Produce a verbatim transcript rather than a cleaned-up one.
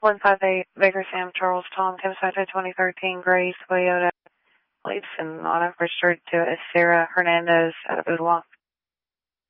one five eight, Baker Sam Charles Tom, Tim Sato twenty thirteen, Grace, Toyota, plates and auto registered to Sarah Hernandez out of Oolong.